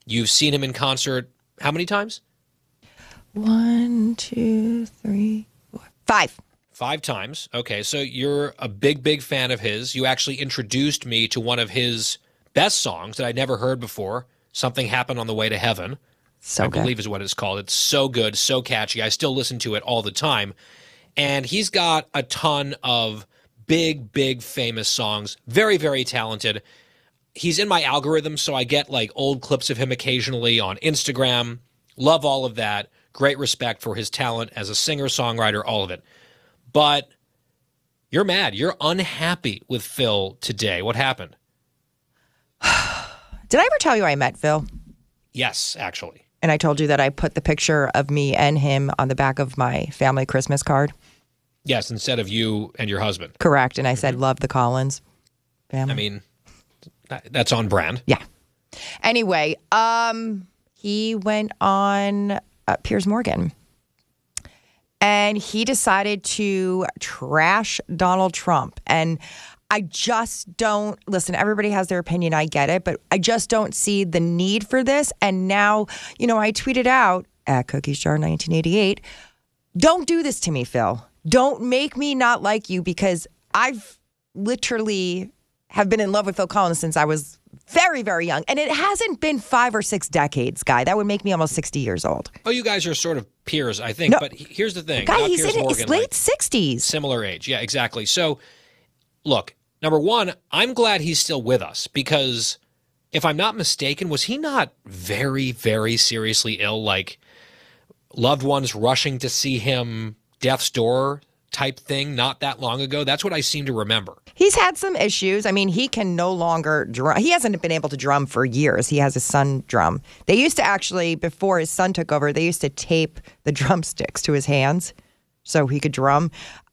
You've seen him in concert how many times? 1, 2, 3, 4, 5. 5 times. Okay, so you're a big, big fan of his. You actually introduced me to one of his best songs that I'd never heard before, Something Happened on the Way to Heaven. I believe is what it's called. It's so good, so catchy. I still listen to it all the time. And he's got a ton of big, big famous songs. Very, very talented. He's in my algorithm, so I get like old clips of him occasionally on Instagram. Love all of that. Great respect for his talent as a singer, songwriter, all of it. But you're mad. You're unhappy with Phil today. What happened? Did I ever tell you I met Phil? Yes, actually. And I told you that I put the picture of me and him on the back of my family Christmas card? Yes, instead of you and your husband. Correct. And I said, love the Collins family. I mean, that's on brand. Yeah. Anyway, he went on Piers Morgan. And he decided to trash Donald Trump. And I just don't, listen, everybody has their opinion. I get it. But I just don't see the need for this. And now, I tweeted out at Cookies Jar 1988, don't do this to me, Phil. Don't make me not like you, because I've literally have been in love with Phil Collins since I was very, very young. And it hasn't been 5 or 6 decades, Guy. That would make me almost 60 years old. Oh, you guys are sort of peers, I think. No. But here's the thing. Guy, he's Piers in Morgan, his late 60s. Similar age. Yeah, exactly. So, look, number one, I'm glad he's still with us, because if I'm not mistaken, was he not very, very seriously ill? Like loved ones rushing to see him, death's door type thing not that long ago? That's what I seem to remember. He's had some issues. I mean, he can no longer drum. He hasn't been able to drum for years. He has his son drum. They used to actually, before his son took over, they used to tape the drumsticks to his hands so he could drum.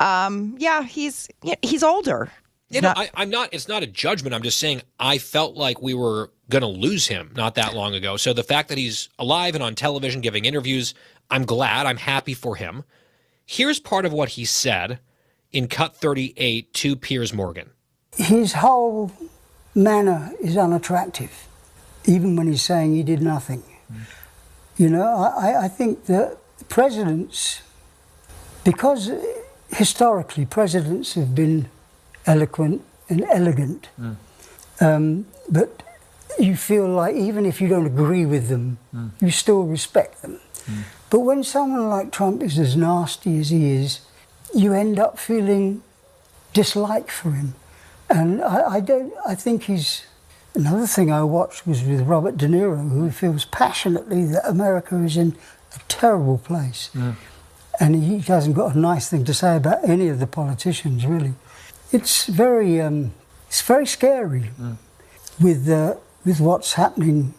He's older. I'm not. It's not a judgment. I'm just saying I felt like we were going to lose him not that long ago. So the fact that he's alive and on television giving interviews, I'm glad. I'm happy for him. Here's part of what he said in Cut 38 to Piers Morgan. His whole manner is unattractive, even when he's saying he did nothing. I think that presidents, because historically presidents have been eloquent and elegant, but you feel like even if you don't agree with them, you still respect them. But when someone like Trump is as nasty as he is, you end up feeling dislike for him. And I think he's... Another thing I watched was with Robert De Niro, who feels passionately that America is in a terrible place. And he hasn't got a nice thing to say about any of the politicians, really. It's very scary with what's happening.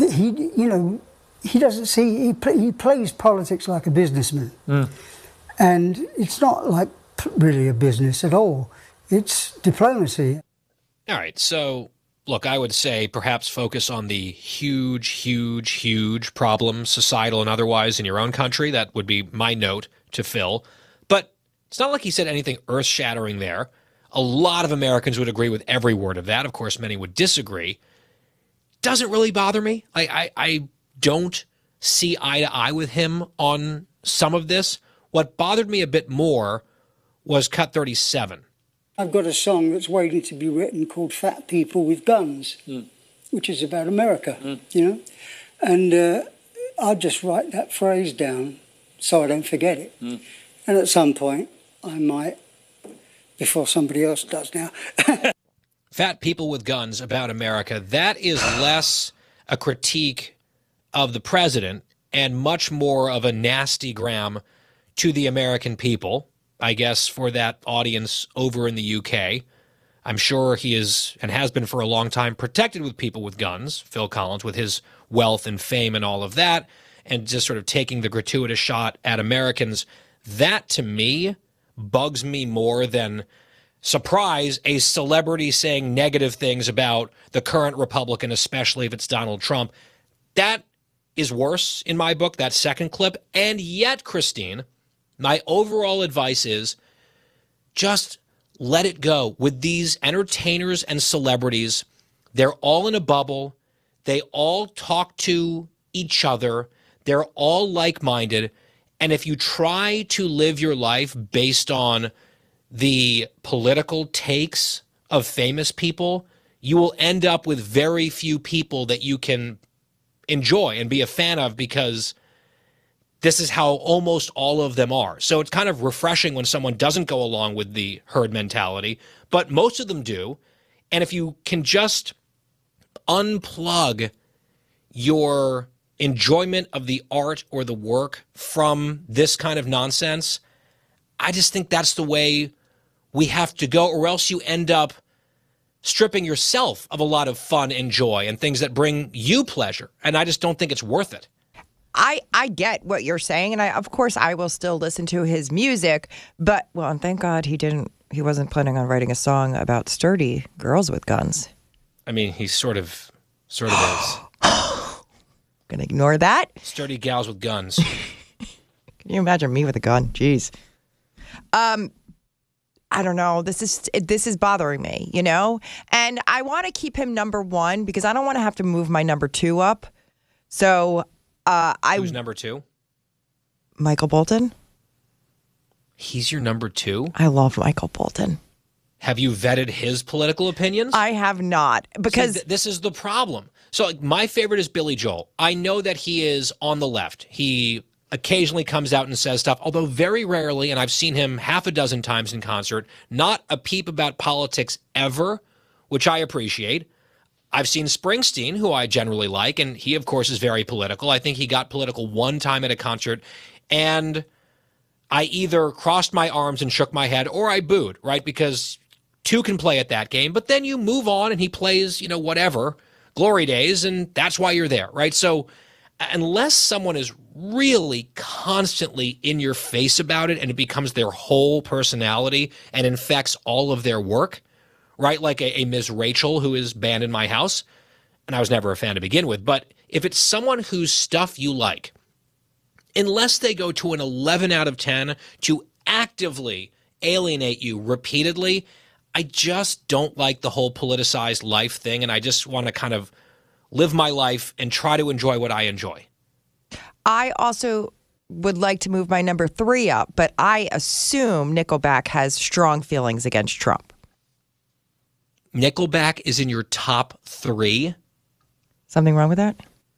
He doesn't see, he plays politics like a businessman. And it's not like really a business at all. It's diplomacy. All right, so look, I would say perhaps focus on the huge, huge, huge problems, societal and otherwise, in your own country. That would be my note to Phil. But it's not like he said anything earth-shattering there. A lot of Americans would agree with every word of that. Of course, many would disagree. Doesn't really bother me. I don't see eye to eye with him on some of this. What bothered me a bit more was Cut 37. I've got a song that's waiting to be written called Fat People with Guns, which is about America, And I'll just write that phrase down so I don't forget it. And at some point, I might, before somebody else does now. Fat People with Guns about America. That is less a critique of the president and much more of a nasty gram to the American people, I guess, for that audience over in the UK. I'm sure he is, and has been for a long time, protected with people with guns, Phil Collins, with his wealth and fame and all of that, and just sort of taking the gratuitous shot at Americans. That, to me, bugs me more than, surprise, a celebrity saying negative things about the current Republican, especially if it's Donald Trump. That is worse in my book, that second clip. And yet, Christine, my overall advice is just let it go with these entertainers and celebrities. They're all in a bubble. They all talk to each other. They're all like-minded. And if you try to live your life based on the political takes of famous people, you will end up with very few people that you can enjoy and be a fan of, because this is how almost all of them are. So it's kind of refreshing when someone doesn't go along with the herd mentality, but most of them do. And if you can just unplug your enjoyment of the art or the work from this kind of nonsense, I just think that's the way we have to go, or else you end up stripping yourself of a lot of fun and joy and things that bring you pleasure. And I just don't think it's worth it. I get what you're saying, and of course I will still listen to his music, but and thank God he wasn't planning on writing a song about sturdy girls with guns. I mean, he sort of is. Gonna ignore that. Sturdy gals with guns. Can you imagine me with a gun? Jeez. I don't know. This is bothering me, and I want to keep him number one because I don't want to have to move my number two up. So Who's number two? Michael Bolton. He's your number two? I love Michael Bolton. Have you vetted his political opinions? I have not, because this is the problem. So my favorite is Billy Joel. I know that he is on the left. He occasionally comes out and says stuff, although very rarely, and I've seen him half a dozen times in concert, not a peep about politics ever, which I appreciate. I've seen Springsteen, who I generally like, and he, of course, is very political. I think he got political one time at a concert, and I either crossed my arms and shook my head, or I booed, right? Because two can play at that game, but then you move on and he plays, whatever, Glory Days, and that's why you're there, right? So unless someone is really constantly in your face about it and it becomes their whole personality and infects all of their work, right? Like a Ms. Rachel, who is banned in my house, and I was never a fan to begin with, but if it's someone whose stuff you like, unless they go to an 11 out of 10 to actively alienate you repeatedly, I just don't like the whole politicized life thing, and I just want to kind of live my life and try to enjoy what I enjoy. I also would like to move my number three up, but I assume Nickelback has strong feelings against Trump. Nickelback is in your top three? Something wrong with that?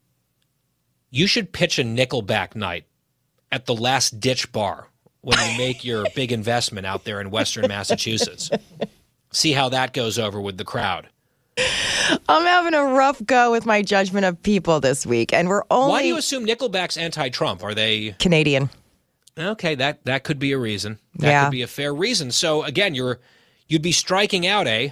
You should pitch a Nickelback night at the Last Ditch Bar when you make your big investment out there in Western Massachusetts. See how that goes over with the crowd. I'm having a rough go with my judgment of people this week, and we're only... Why do you assume Nickelback's anti-Trump? Are they... Canadian. Okay, that could be a reason. That could be a fair reason. So, again, you'd be striking out, eh?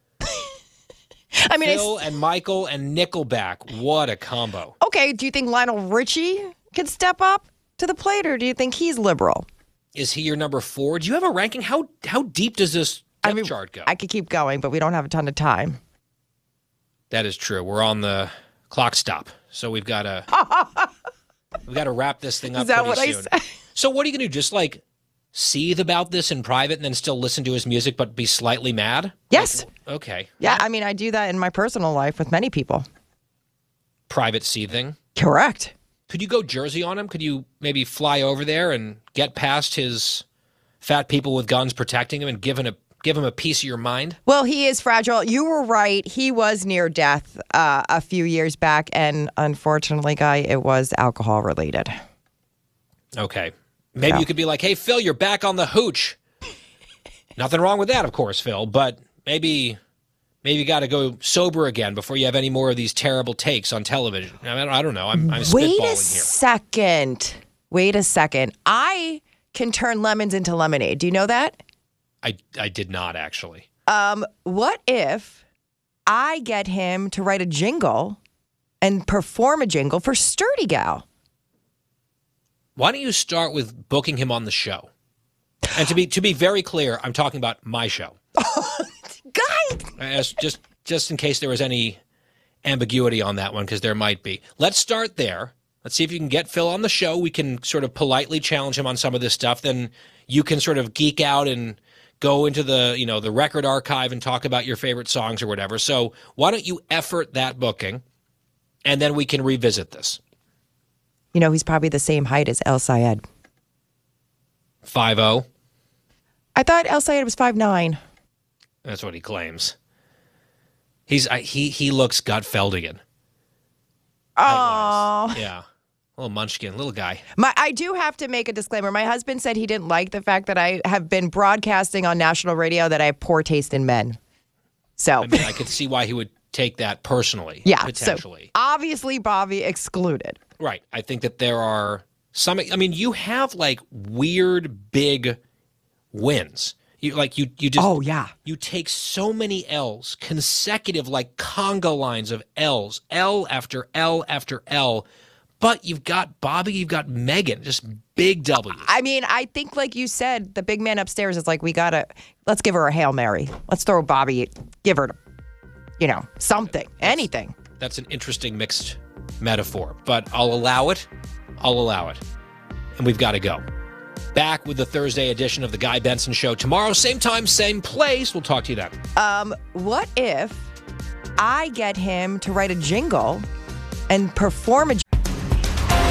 I mean, Phil and Michael and Nickelback. What a combo. Okay, do you think Lionel Richie could step up to the plate, or do you think he's liberal? Is he your number four? Do you have a ranking? How deep does this depth chart go? I could keep going, but we don't have a ton of time. That is true. We're on the clock stop, so we've got to wrap this thing up. Is that pretty what soon. I said? So what are you gonna do? Just like seethe about this in private and then still listen to his music, but be slightly mad? Yes. Like, okay. Yeah, I mean, I do that in my personal life with many people. Private seething. Correct. Could you go Jersey on him? Could you maybe fly over there and get past his fat people with guns protecting him and give him a piece of your mind? Well, he is fragile. You were right. He was near death a few years back, and unfortunately, Guy, it was alcohol related. Okay. Maybe you could be like, hey, Phil, you're back on the hooch. Nothing wrong with that, of course, Phil, but maybe you got to go sober again before you have any more of these terrible takes on television. I don't know. I'm spitballing here. Wait a second. I can turn lemons into lemonade. Do you know that? I did not, actually. What if I get him to write a jingle and perform a jingle for Sturdy Gal? Why don't you start with booking him on the show? And to be very clear, I'm talking about my show. Guy! Just in case there was any ambiguity on that one, because there might be. Let's start there. Let's see if you can get Phil on the show. We can sort of politely challenge him on some of this stuff. Then you can sort of geek out and go into the record archive and talk about your favorite songs or whatever. So why don't you effort that booking? and then we can revisit this. You know, he's probably the same height as El Sayed. 5'0". I thought El Sayed was 5'9". That's what he claims. He looks Gutfeldian. Oh, Yeah. Little munchkin, little guy. I do have to make a disclaimer. My husband said he didn't like the fact that I have been broadcasting on national radio that I have poor taste in men. So I mean, I could see why he would take that personally. yeah, Potentially. so obviously Bobby excluded. Right. I think that there are some. I mean, you have like weird big wins. You just. Oh yeah. You take so many L's, consecutive like conga lines of L's, L after L after L. But you've got Bobby, you've got Megan, just big W's. I mean, I think like you said, the big man upstairs is like, let's give her a Hail Mary. Let's throw Bobby, give her, something, anything. That's an interesting mixed metaphor, but I'll allow it. And we've got to go. Back with the Thursday edition of the Guy Benson Show tomorrow, same time, same place. We'll talk to you then. What if I get him to write a jingle and perform a